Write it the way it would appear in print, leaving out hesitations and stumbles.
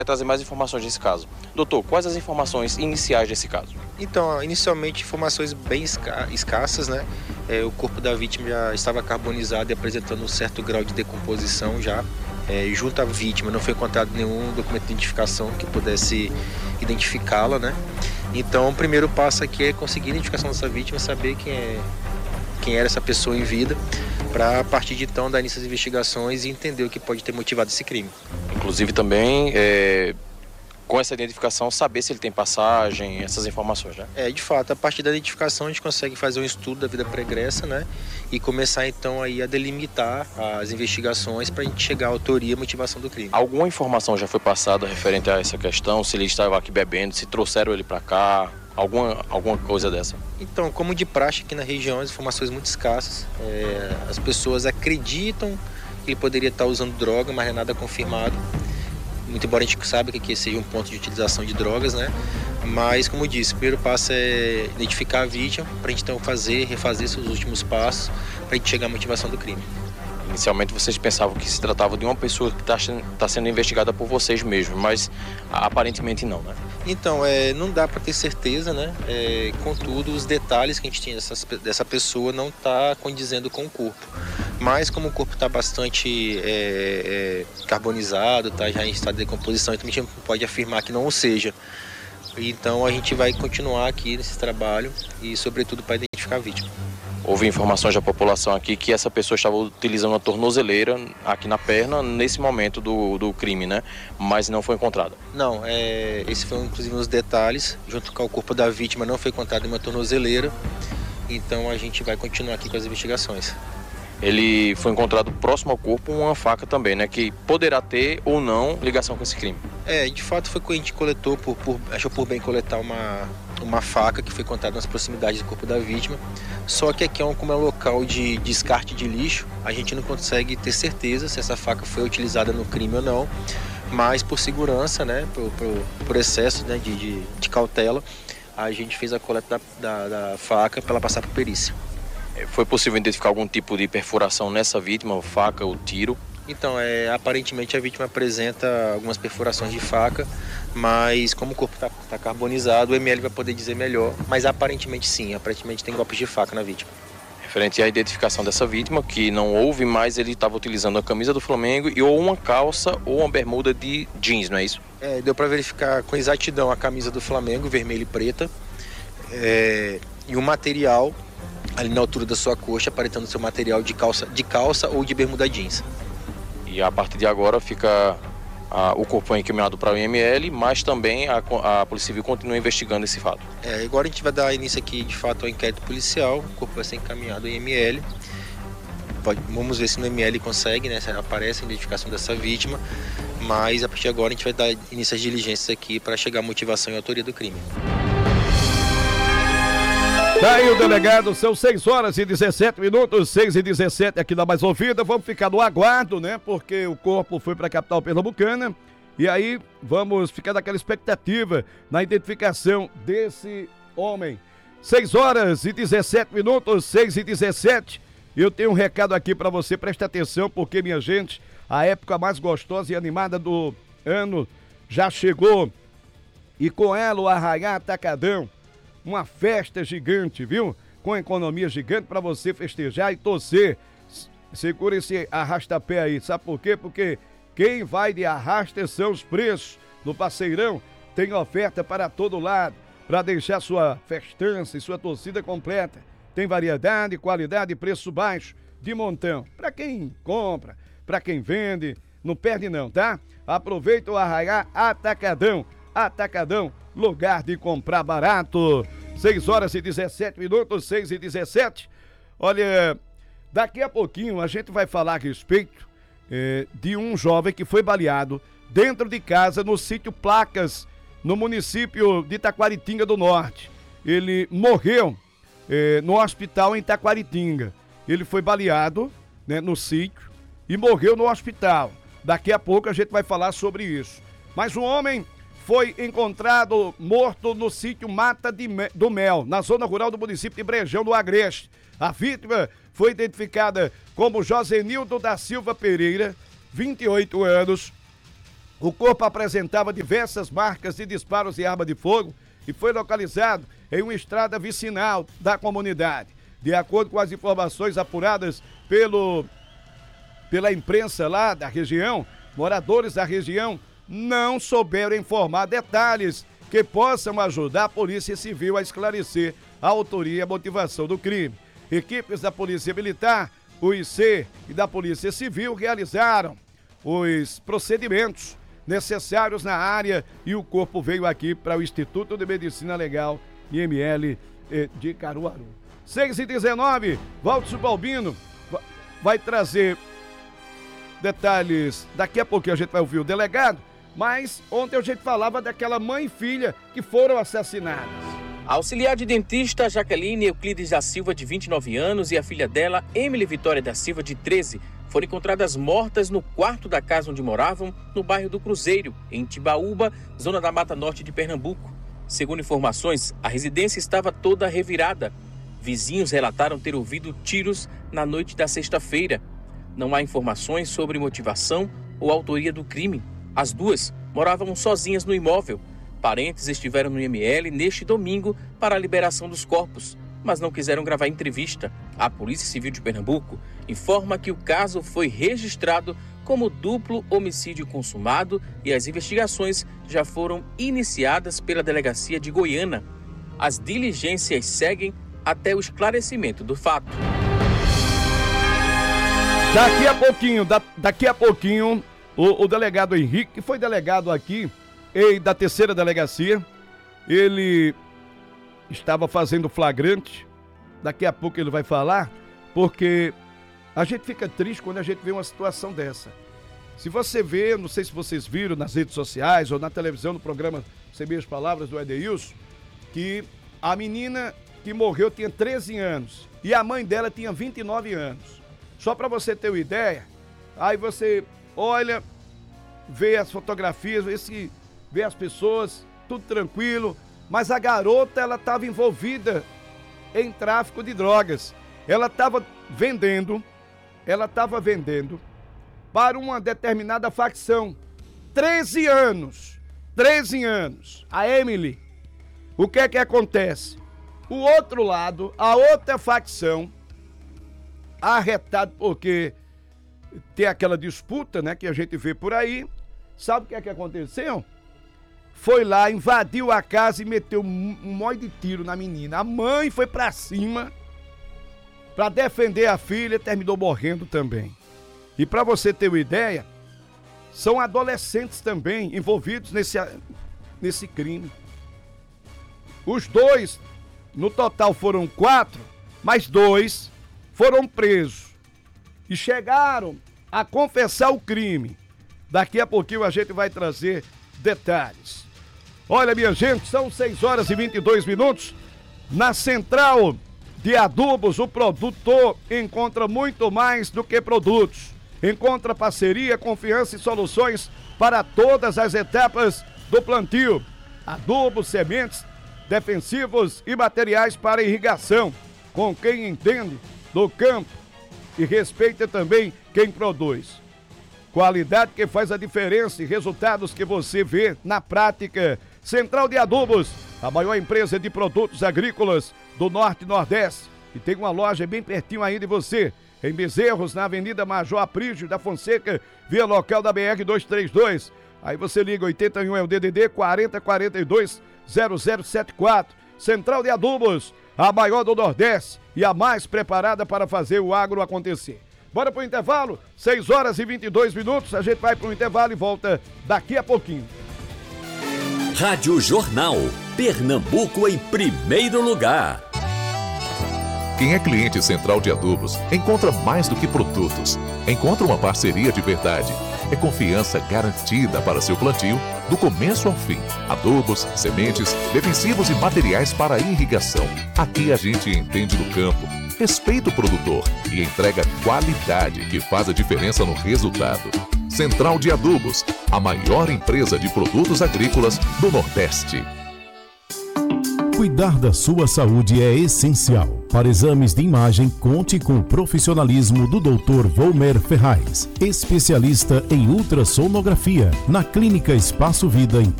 trazer mais informações desse caso. Doutor, quais as informações iniciais desse caso? Então, inicialmente, informações bem escassas, né? O corpo da vítima já estava carbonizado e apresentando um certo grau de decomposição já. Junto à vítima, não foi encontrado nenhum documento de identificação que pudesse identificá-la, né? Então, o primeiro passo aqui é conseguir a identificação dessa vítima, saber quem era essa pessoa em vida, para a partir de então dar início às investigações e entender o que pode ter motivado esse crime. Inclusive também, com essa identificação, saber se ele tem passagem, essas informações, né? De fato, a partir da identificação a gente consegue fazer um estudo da vida pregressa, né? E começar então aí a delimitar as investigações para a gente chegar à autoria e motivação do crime. Alguma informação já foi passada referente a essa questão? Se ele estava aqui bebendo, se trouxeram ele para cá? Alguma coisa dessa? Então, como de praxe aqui na região, as informações muito escassas. As pessoas acreditam que ele poderia estar usando droga, mas não é nada confirmado. Muito embora a gente saiba que aqui seja um ponto de utilização de drogas, né? Mas, como eu disse, o primeiro passo é identificar a vítima, para a gente então refazer seus últimos passos, para a gente chegar à motivação do crime. Inicialmente vocês pensavam que se tratava de uma pessoa que está sendo investigada por vocês mesmos, mas aparentemente não, né? Então, não dá para ter certeza, né? Contudo, os detalhes que a gente tinha dessa pessoa não está condizendo com o corpo. Mas como o corpo está bastante carbonizado, está já em estado de decomposição, então a gente não pode afirmar que não o seja. Então a gente vai continuar aqui nesse trabalho e, sobretudo, para identificar a vítima. Houve informações da população aqui que essa pessoa estava utilizando uma tornozeleira aqui na perna nesse momento do crime, né? Mas não foi encontrada. Não, esse foi inclusive um dos detalhes. Junto com o corpo da vítima não foi encontrada uma tornozeleira. Então a gente vai continuar aqui com as investigações. Ele foi encontrado próximo ao corpo uma faca também, né? Que poderá ter ou não ligação com esse crime. De fato foi que a gente coletou, achou por bem coletar uma faca que foi encontrada nas proximidades do corpo da vítima. Só que aqui como é um local de descarte de lixo, a gente não consegue ter certeza se essa faca foi utilizada no crime ou não. Mas por segurança, né? Por excesso, né, de cautela, a gente fez a coleta da faca para ela passar por perícia. Foi possível identificar algum tipo de perfuração nessa vítima, faca ou tiro? Então, aparentemente a vítima apresenta algumas perfurações de faca, mas como o corpo está carbonizado, o ML vai poder dizer melhor, mas aparentemente sim, aparentemente tem golpes de faca na vítima. Referente à identificação dessa vítima, que não houve, mas ele estava utilizando a camisa do Flamengo e ou uma calça ou uma bermuda de jeans, não é isso? Deu para verificar com exatidão a camisa do Flamengo, vermelha e preta, e o material ali na altura da sua coxa, aparentando seu material de calça ou de bermuda jeans. E a partir de agora fica o corpo encaminhado para o IML, mas também a Polícia Civil continua investigando esse fato. Agora a gente vai dar início aqui de fato ao inquérito policial, o corpo vai ser encaminhado ao IML. Vamos ver se no IML consegue, né, se aparece a identificação dessa vítima, mas a partir de agora a gente vai dar início às diligências aqui para chegar à motivação e autoria do crime. Tá aí o delegado, são 6h17, 6h17 aqui na Mais Ouvida. Vamos ficar no aguardo, né? Porque o corpo foi para a capital pernambucana. E aí vamos ficar naquela expectativa na identificação desse homem. 6h17, 6h17. Eu tenho um recado aqui para você, presta atenção, porque, minha gente, a época mais gostosa e animada do ano já chegou. E com ela o Arraiá Atacadão. Uma festa gigante, viu? Com economia gigante para você festejar e torcer. Segura esse arrasta-pé aí. Sabe por quê? Porque quem vai de arrasta são os preços. No Parceirão tem oferta para todo lado, para deixar sua festança e sua torcida completa. Tem variedade, qualidade e preço baixo, de montão. Para quem compra, para quem vende, não perde não, tá? Aproveita o Arraiá Atacadão. Atacadão, lugar de comprar barato. 6h17, 6h17. Olha, daqui a pouquinho a gente vai falar a respeito de um jovem que foi baleado dentro de casa no sítio Placas, no município de Taquaritinga do Norte. Ele morreu no hospital em Taquaritinga. Ele foi baleado, né, no sítio e morreu no hospital. Daqui a pouco a gente vai falar sobre isso. Mas um homem foi encontrado morto no sítio Mata do Mel, na zona rural do município de Brejão do Agreste. A vítima foi identificada como Josenildo da Silva Pereira, 28 anos, O corpo apresentava diversas marcas de disparos de arma de fogo e foi localizado em uma estrada vicinal da comunidade. De acordo com as informações apuradas pela imprensa lá da região, moradores da região não souberam informar detalhes que possam ajudar a Polícia Civil a esclarecer a autoria e a motivação do crime. Equipes da Polícia Militar, o IC e da Polícia Civil realizaram os procedimentos necessários na área e o corpo veio aqui para o Instituto de Medicina Legal, IML de Caruaru. 6h19, Valdo Balbino vai trazer detalhes. Daqui a pouquinho a gente vai ouvir o delegado, mas ontem a gente falava daquela mãe e filha que foram assassinadas. A auxiliar de dentista Jaqueline Euclides da Silva, de 29 anos, e a filha dela, Emily Vitória da Silva, de 13, foram encontradas mortas no quarto da casa onde moravam, no bairro do Cruzeiro, em Timbaúba, zona da Mata Norte de Pernambuco. Segundo informações, a residência estava toda revirada. Vizinhos relataram ter ouvido tiros na noite da sexta-feira. Não há informações sobre motivação ou autoria do crime. As duas moravam sozinhas no imóvel. Parentes estiveram no IML neste domingo para a liberação dos corpos, mas não quiseram gravar entrevista. A Polícia Civil de Pernambuco informa que o caso foi registrado como duplo homicídio consumado e as investigações já foram iniciadas pela Delegacia de Goiânia. As diligências seguem até o esclarecimento do fato. Daqui a pouquinho, o delegado Henrique, que foi delegado aqui da terceira delegacia, ele estava fazendo flagrante. Daqui a pouco ele vai falar, porque a gente fica triste quando a gente vê uma situação dessa. Se você vê, não sei se vocês viram nas redes sociais ou na televisão, no programa Sem Meias Palavras do Edeilson, que a menina que morreu tinha 13 anos e a mãe dela tinha 29 anos. Só para você ter uma ideia, aí você olha, vê as fotografias, vê as pessoas, tudo tranquilo, mas a garota, ela estava envolvida em tráfico de drogas. Ela estava vendendo para uma determinada facção. 13 anos. A Emily. O que é que acontece? O outro lado, a outra facção, arretado porque tem aquela disputa, né, que a gente vê por aí. Sabe o que é que aconteceu? Foi lá, invadiu a casa e meteu um monte de tiro na menina. A mãe foi pra cima pra defender a filha, terminou morrendo também. E pra você ter uma ideia, são adolescentes também envolvidos nesse crime. Os dois, no total foram 4, mas 2 foram presos e chegaram a confessar o crime. Daqui a pouquinho a gente vai trazer detalhes. Olha, minha gente, são 6h22. Na Central de Adubos, o produtor encontra muito mais do que produtos. Encontra parceria, confiança e soluções para todas as etapas do plantio. Adubos, sementes, defensivos e materiais para irrigação. Com quem entende do campo e respeita também quem produz. Qualidade que faz a diferença e resultados que você vê na prática. Central de Adubos, a maior empresa de produtos agrícolas do Norte e Nordeste. E tem uma loja bem pertinho aí de você, em Bezerros, na Avenida Major Aprígio da Fonseca, via local da BR-232. Aí você liga, 81 é o DDD 4042-0074. Central de Adubos, a maior do Nordeste e a mais preparada para fazer o agro acontecer. Bora pro intervalo, 6h22, a gente vai pro intervalo e volta daqui a pouquinho. Rádio Jornal, Pernambuco em primeiro lugar. Quem é cliente Central de Adubos encontra mais do que produtos. Encontra uma parceria de verdade. É confiança garantida para seu plantio, do começo ao fim. Adubos, sementes, defensivos e materiais para irrigação. Aqui a gente entende do campo, respeita o produtor e entrega qualidade que faz a diferença no resultado. Central de Adubos, a maior empresa de produtos agrícolas do Nordeste. Cuidar da sua saúde é essencial. Para exames de imagem, conte com o profissionalismo do Dr. Volmer Ferraz, especialista em ultrassonografia, na Clínica Espaço Vida em